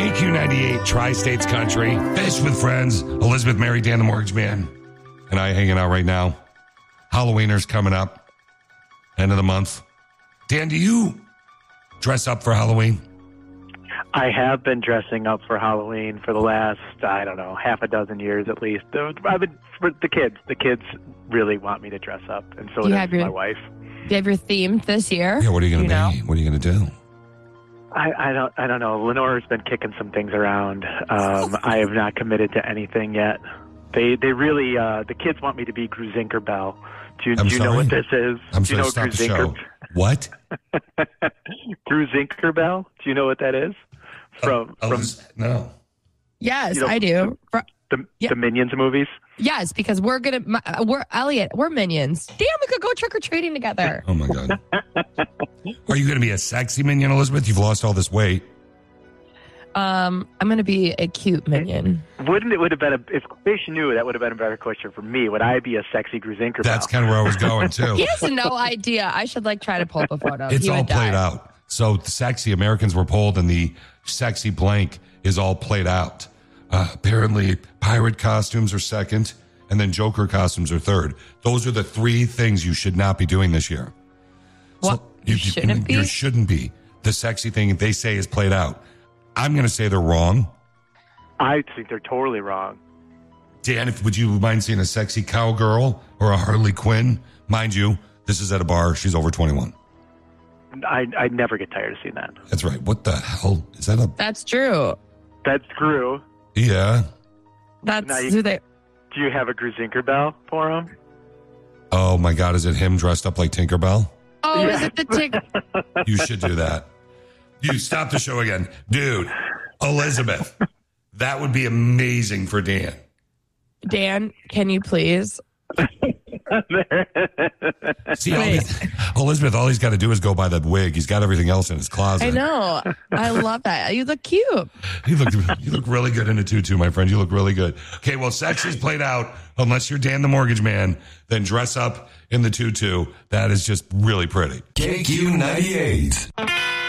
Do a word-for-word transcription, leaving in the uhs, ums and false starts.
K Q ninety-eight, Tri-States Country. Fish with Friends. Elizabeth, Mary, Dan the Mortgage Man, and I hanging out right now. Halloweeners coming up. End of the month. Dan, do you dress up for Halloween? I have been dressing up for Halloween for the last, I don't know, half a dozen years at least. I've been, for the kids. The kids really want me to dress up, and so does your, my wife. Do you have your theme this year? Yeah, what are you going to be? Know? What are you going to do? I, I don't I don't know. Lenore's been kicking some things around. Um, I have not committed to anything yet. They they really, uh, the kids want me to be Gruzinker Bell. Do you, I'm do you know sorry? what this is? I'm do you sorry, know stop the show. What? Gruzinker Bell? Do you know what that is? From, uh, from No. Yes, you know, I do. For, the, yeah. the Minions movies? Yes, because we're gonna, my, we're Elliot, we're minions. Damn, we could go trick or treating together. Oh my God. Are you going to be a sexy minion, Elizabeth? You've lost all this weight. Um, I'm gonna be a cute minion. Wouldn't it would have been a, if Fish knew, that would have been a better question for me. Would I be a sexy Gruzinker? That's kind of where I was going too. He has no idea. I should like try to pull up a photo. It's He all would played die. out. So the sexy Americans were pulled, and the sexy blank is all played out. Uh, apparently, pirate costumes are second, and then Joker costumes are third. Those are the three things you should not be doing this year. What? So You shouldn't be? You shouldn't be. The sexy thing they say is played out. I'm going to say they're wrong. I think they're totally wrong. Dan, if, would you mind seeing a sexy cowgirl or a Harley Quinn? Mind you, this is at a bar. She's over twenty-one. I I never get tired of seeing that. That's right. What the hell? Is that a... That's true. That's Gru. Yeah. That's Now you- who they. Do you have a Gruzinker Bell for him? Oh, my God. Is it him dressed up like Tinkerbell? Oh, is it the tick? You should do that. You stop the show again. Dude, Elizabeth, that would be amazing for Dan. Dan, can you please? See, all these, Elizabeth, all he's got to do is go buy that wig. He's got everything else in his closet. I know. I love that. You look cute. You look, you look really good in a tutu, my friend. You look really good. Okay, well, sex is played out. Unless you're Dan the Mortgage Man, then dress up in the tutu. That is just really pretty. K Q ninety-eight.